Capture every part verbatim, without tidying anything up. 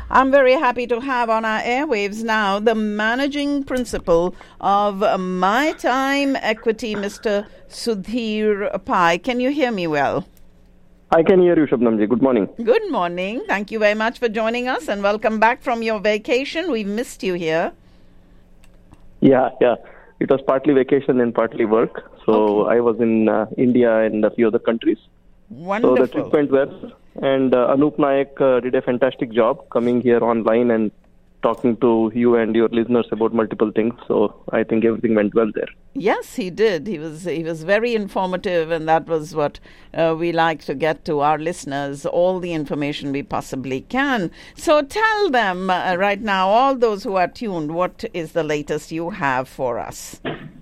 I'm very happy to have on our airwaves now the managing principal of My Time Equity, Mister Sudhir Pai. Can you hear me well? I can hear you, Shabnamji. Good morning. Good morning. Thank you very much for joining us and welcome back from your vacation. We've missed you here. Yeah, yeah. It was partly vacation and partly work. So okay. I was in uh, India and a few other countries. Wonderful. So the trip went well. And uh, Anup Nayak uh, did a fantastic job coming here online and talking to you and your listeners about multiple things. So I think everything went well there. Yes, he did. He was he was very informative, and that was what uh, we like to get to our listeners, all the information we possibly can. So tell them uh, right now, all those who are tuned, what is the latest you have for us?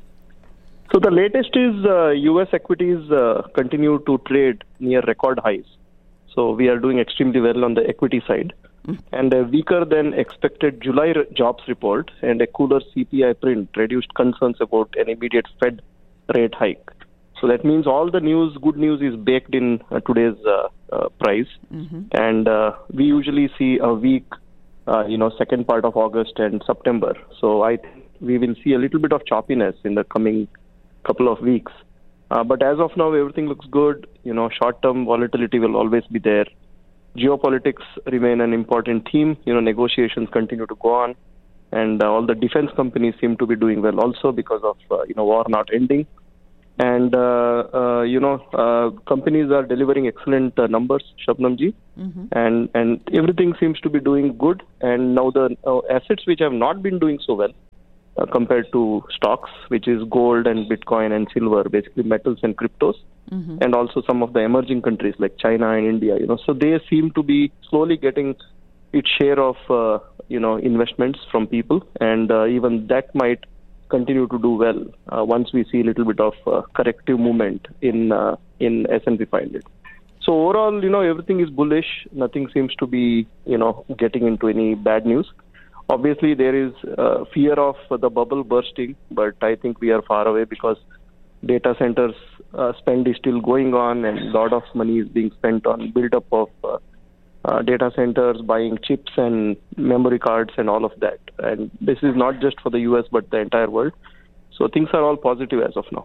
So the latest is uh, U S equities uh, continue to trade near record highs. So we are doing extremely well on the equity side. And a weaker than expected July jobs report and a cooler C P I print reduced concerns about an immediate Fed rate hike. So that means all the news, good news is baked in uh, today's uh, uh, price. Mm-hmm. And uh, we usually see a weak, uh, you know, second part of August and September. So I think we will see a little bit of choppiness in the coming couple of weeks. Uh, but as of now, everything looks good. You know, short-term volatility will always be there. Geopolitics remain an important theme. You know, negotiations continue to go on, and uh, all the defense companies seem to be doing well also because of uh, you know war not ending. And uh, uh, you know, uh, companies are delivering excellent uh, numbers, Shabnamji, mm-hmm. and and everything seems to be doing good. And now the uh, assets which have not been doing so well uh, compared to stocks, which is gold and Bitcoin and silver, basically metals and cryptos. Mm-hmm. And also some of the emerging countries like China and India, you know, so they seem to be slowly getting its share of, uh, you know, investments from people. And uh, even that might continue to do well uh, once we see a little bit of uh, corrective movement in uh, in S and P five hundred. So overall, you know, everything is bullish. Nothing seems to be, you know, getting into any bad news. Obviously, there is uh, fear of the bubble bursting, but I think we are far away because data centers uh, spend is still going on, and a lot of money is being spent on build-up of uh, uh, data centers, buying chips and memory cards and all of that. And this is not just for the U S, but the entire world. So things are all positive as of now.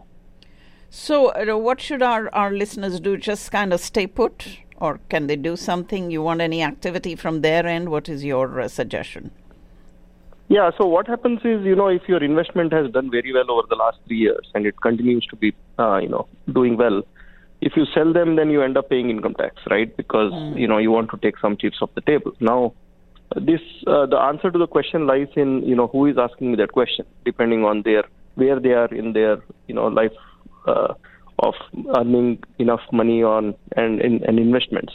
So uh, what should our, our listeners do? Just kind of stay put, or can they do something? You want any activity from their end? What is your uh, suggestion? Yeah, so what happens is, you know, if your investment has done very well over the last three years and it continues to be, uh, you know, doing well, if you sell them, then you end up paying income tax, right? Because, mm. you know, you want to take some chips off the table. Now, this, uh, the answer to the question lies in, you know, who is asking me that question, depending on their, where they are in their, you know, life uh, of earning enough money on and, and, and investments.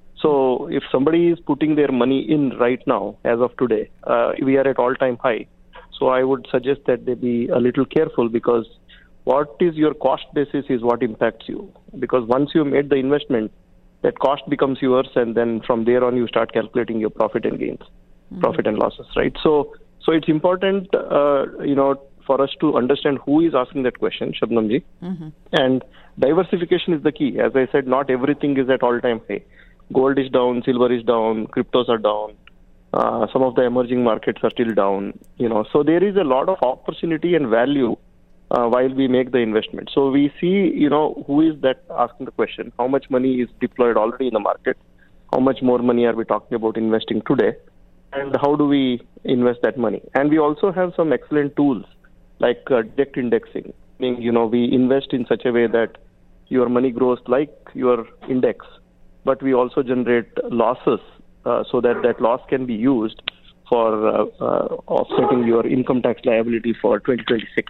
So if somebody is putting their money in right now, as of today, uh, we are at all-time high. So I would suggest that they be a little careful, because what is your cost basis is what impacts you. Because once you made the investment, that cost becomes yours, and then from there on you start calculating your profit and gains, mm-hmm. profit and losses, right? So so it's important, uh, you know, for us to understand who is asking that question, Shabnamji. Mm-hmm. And diversification is the key. As I said, not everything is at all-time high. Gold is down, silver is down, cryptos are down. Uh, some of the emerging markets are still down. You know, so there is a lot of opportunity and value uh, while we make the investment. So we see, you know, who is that asking the question? How much money is deployed already in the market? How much more money are we talking about investing today? And how do we invest that money? And we also have some excellent tools like uh, direct indexing. Meaning, you know, we invest in such a way that your money grows like your index, but we also generate losses uh, so that that loss can be used for uh, uh, offsetting your income tax liability for twenty twenty-six.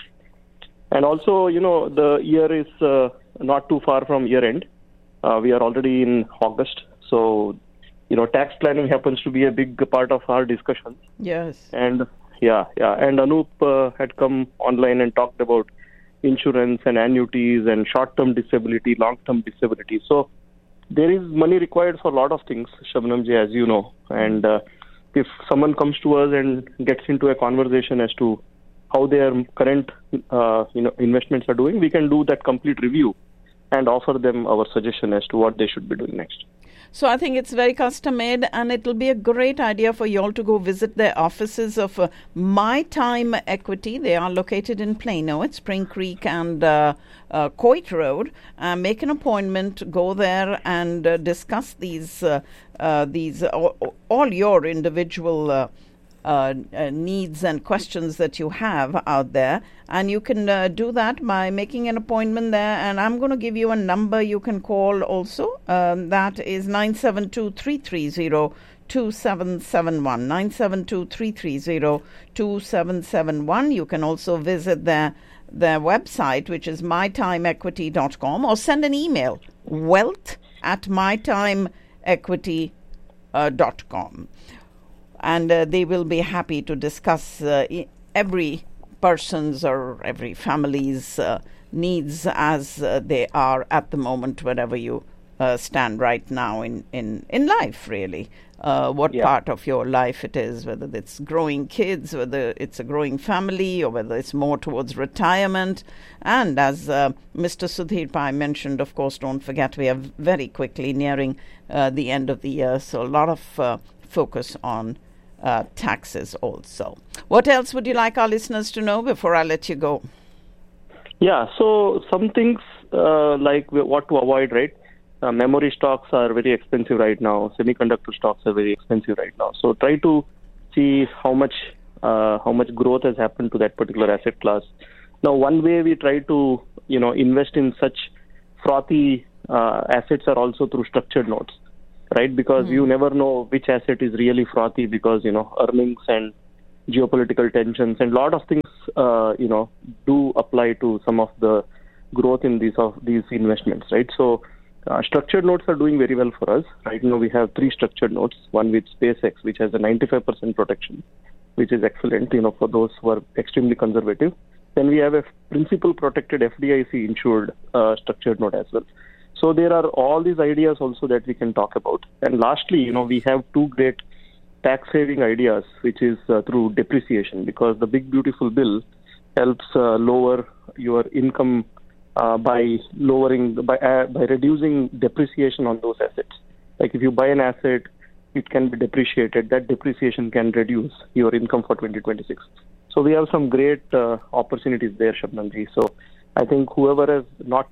And also, you know, the year is uh, not too far from year end. Uh, we are already in August. So, you know, tax planning happens to be a big part of our discussions. Yes. And yeah, yeah. And Anup uh, had come online and talked about insurance and annuities and short-term disability, long-term disability. So there is money required for a lot of things, Shabnamji, as you know. And uh, if someone comes to us and gets into a conversation as to how their current uh, you know, investments are doing, we can do that complete review and offer them our suggestion as to what they should be doing next. So I think it's very custom made, and it'll be a great idea for you all to go visit their offices of uh, My Time Equity. They are located in Plano at Spring Creek and uh, uh, Coit Road. Uh, make an appointment, go there, and uh, discuss these uh, uh, these uh, all, all your individual Uh, Uh, uh, needs and questions that you have out there, and you can uh, do that by making an appointment there. And I'm going to give you a number you can call also. Um, that is nine seven two, three three zero, two seven seven one. nine seven two, three three zero, two seven seven one. You can also visit their their website, which is my time equity dot com, or send an email, wealth at my time equity dot com. And uh, they will be happy to discuss uh, every person's or every family's uh, needs as uh, they are at the moment, wherever you uh, stand right now in, in, in life, really. Uh, what Yeah. part of your life it is, whether it's growing kids, whether it's a growing family, or whether it's more towards retirement. And as uh, Mister Sudhir Pai mentioned, of course, don't forget we are very quickly nearing uh, the end of the year, so a lot of uh, focus on Uh, taxes also. What else would you like our listeners to know before I let you go? Yeah, so some things uh, like what to avoid, right? Uh, memory stocks are very expensive right now. Semiconductor stocks are very expensive right now. So try to see how much uh, how much growth has happened to that particular asset class. Now, one way we try to you know invest in such frothy uh, assets are also through structured notes. Right, because mm-hmm. you never know which asset is really frothy, because you know earnings and geopolitical tensions and a lot of things uh, you know do apply to some of the growth in these of these investments. Right, so uh, structured notes are doing very well for us. Right now we have three structured notes. One with SpaceX, which has a ninety-five percent protection, which is excellent. You know for those who are extremely conservative. Then we have a principal protected F D I C insured uh, structured note as well. So there are all these ideas also that we can talk about. And lastly, you know, we have two great tax saving ideas, which is uh, through depreciation, because the Big Beautiful Bill helps uh, lower your income uh, by lowering by uh, by reducing depreciation on those assets. Like if you buy an asset, it can be depreciated. That depreciation can reduce your income for twenty twenty-six. So we have some great uh, opportunities there, Shabnamji. So I think whoever has not